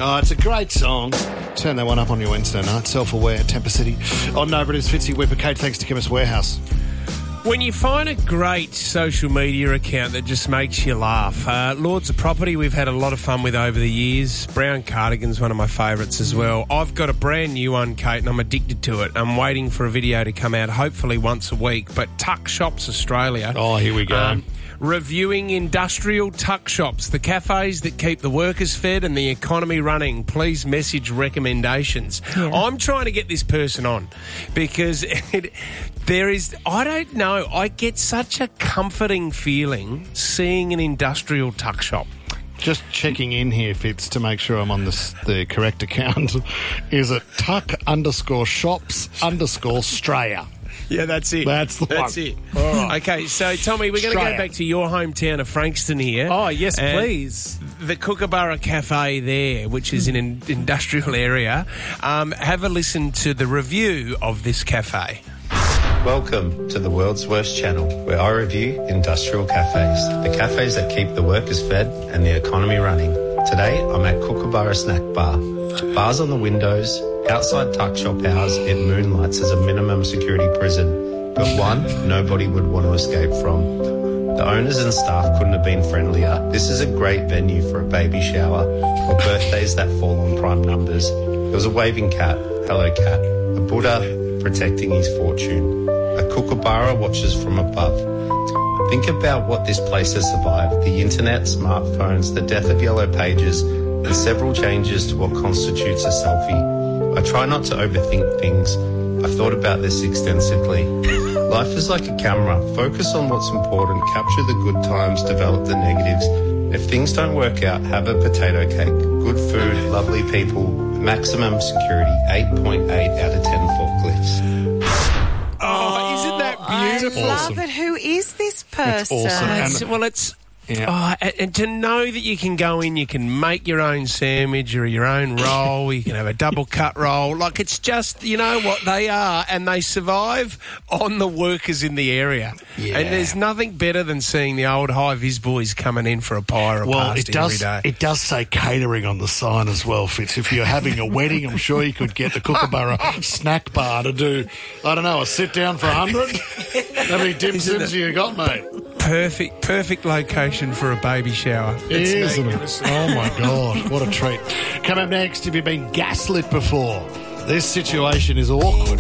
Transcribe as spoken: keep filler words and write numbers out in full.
Oh, it's a great song. Turn that one up on your Wednesday night. Self-Aware, Temper City. On Nova, it is Fitzy Whipper Kate, thanks to Chemist Warehouse. When you find a great social media account that just makes you laugh, uh, Lords of Property we've had a lot of fun with over the years. Brown Cardigan's one of my favourites as well. I've got a brand new one, Kate, and I'm addicted to it. I'm waiting for a video to come out, hopefully once a week. But Tuck Shops Australia. Oh, here we go. Um, reviewing industrial tuck shops, the cafes that keep the workers fed and the economy running. Please message recommendations. Yeah. I'm trying to get this person on because it, there is, I don't know, I get such a comforting feeling seeing an industrial tuck shop. Just checking in here, Fitz, to make sure I'm on the, the correct account. Is it tuck underscore shops underscore Australia? Yeah, that's it. That's the That's one. it. All right. Okay, so Tommy, we're going to go back to your hometown of Frankston here. Oh, yes, and please. The Kookaburra Cafe there, which is in an industrial area. Um, have a listen to the review of this cafe. Welcome to the world's worst channel, where I review industrial cafes, the cafes that keep the workers fed and the economy running. Today, I'm at Kookaburra Snack Bar. Bars on the windows, outside tuck shop hours, it moonlights as a minimum security prison, but one nobody would want to escape from. The owners and staff couldn't have been friendlier. This is a great venue for a baby shower or birthdays that fall on prime numbers. There was a waving cat, hello cat, a Buddha protecting his fortune. A Kookaburra watches from above. Think about what this place has survived: the internet, smartphones, the death of yellow pages, and several changes to what constitutes a selfie. I try not to overthink things. I've thought about this extensively. Life is like a camera. Focus on what's important, capture the good times, develop the negatives. If things don't work out, have a potato cake. Good food, lovely people, maximum security, eight point eight out of ten forklifts. Oh, isn't that beautiful? I love Awesome. it. Who is this person? It's awesome. It's- And- well, it's... Yeah. Oh, and, and to know that you can go in, you can make your own sandwich or your own roll, you can have a double cut roll. Like, it's just, you know what, they are, and they survive on the workers in the area. Yeah. And there's nothing better than seeing the old high-vis boys coming in for a pie or a Well, it pasty does, every day. it does say catering on the sign as well, Fitz. If you're having a wedding, I'm sure you could get the Kookaburra Snack Bar to do, I don't know, a sit-down for a hundred. How many dim sims you got, mate? Perfect, perfect location for a baby shower. It's Isn't magnificent. it? Oh, my God. What a treat. Come up next, have you been gaslit before? This situation is awkward.